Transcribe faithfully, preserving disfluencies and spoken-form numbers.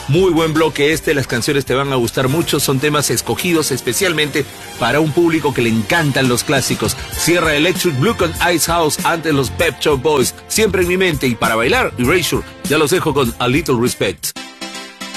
Muy buen bloque este, las canciones te van a gustar mucho, son temas escogidos especialmente para un público que le encantan los clásicos. Cierra Electric Blue con Ice House ante los Pep Shop Boys, siempre en mi mente, y para bailar, Erasure. Ya los dejo con A Little Respect.